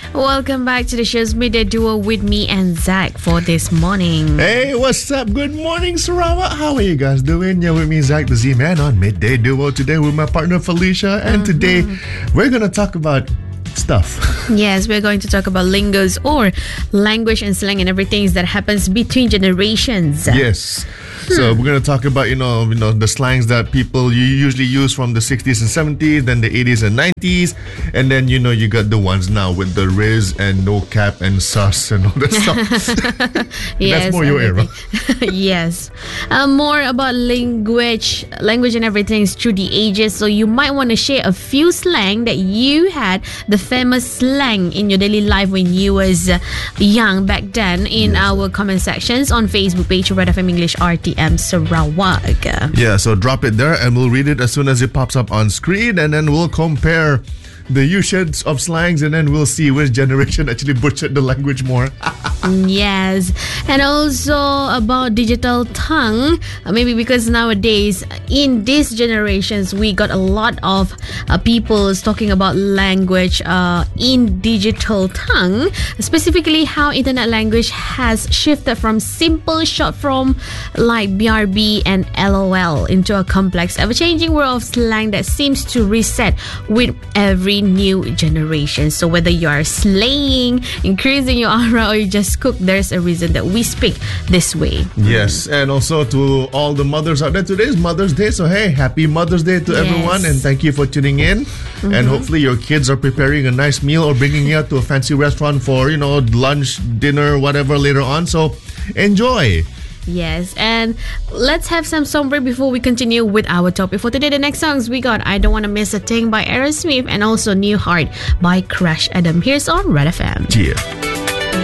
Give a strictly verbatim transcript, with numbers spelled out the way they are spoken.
Welcome back to the show's Midday Duo with me and Zach for this morning. Hey, what's up? Good morning, Sarawak. How are you guys doing? You're with me, Zach the Z-Man, on Midday Duo today with my partner Felicia. And mm-hmm. today, we're going to talk about stuff. Yes, we're going to talk about lingos or language and slang and everything that happens between generations. Yes. So we're going to talk about, you know, you know, the slangs that people you usually use from the sixties and seventies, then the eighties and nineties, and then, you know, you got the ones now with the Riz and no cap and sus and all that stuff. Yes, that's more your era. Yes. Um, more about language, language and everything is through the ages. So you might want to share a few slang that you had, the famous slang in your daily life when you was uh, young back then in yes. our comment sections on Facebook page, Red F M English R T M Sarawak. Yeah, so drop it there and we'll read it as soon as it pops up on screen, and then we'll compare the usage of slangs, and then we'll see which generation actually butchered the language more. Yes. And also about digital tongue, uh, maybe because nowadays in these generations we got a lot of uh, people talking about language uh, in digital tongue, specifically how internet language has shifted from simple short form like B R B and L O L into a complex, ever-changing world of slang that seems to reset with every new generation. So whether you are slaying, increasing your aura, or you just cook, there's a reason that we speak this way. Yes, and also to all the mothers out there, today is Mother's Day, so hey, happy Mother's Day to yes. everyone, and thank you for tuning in. Mm-hmm. And hopefully your kids are preparing a nice meal or bringing you out to a fancy restaurant for, you know, lunch, dinner, whatever later on. So enjoy. Yes, and let's have some song break before we continue with our topic for today. The next songs we got I Don't Want to Miss a Thing by Aerosmith and also New Heart by Crash Adam. Here's on Red F M. Yeah.